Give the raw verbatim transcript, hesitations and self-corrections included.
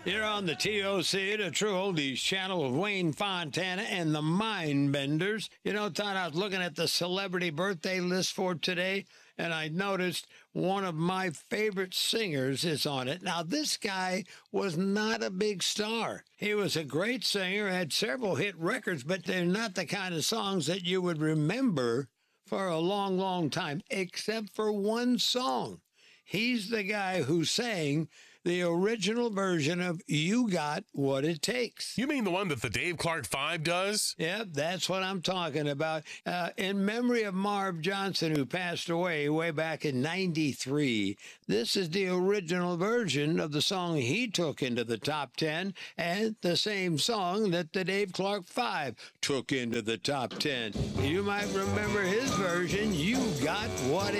You're on the T O C, the True Oldies channel of Wayne Fontana and the Mindbenders. You know, Todd, I was looking at the celebrity birthday list for today, and I noticed one of my favorite singers is on it. Now, this guy was not a big star. He was a great singer, had several hit records, but they're not the kind of songs that you would remember for a long, long time, except for one song. He's the guy who sang the original version of You Got What It Takes. You mean the one that the Dave Clark Five does? Yep, that's what I'm talking about. Uh, in memory of Marv Johnson, who passed away way back in ninety-three, this is the original version of the song he took into the top ten, and the same song that the Dave Clark Five took into the top ten. You might remember his version, You Got What It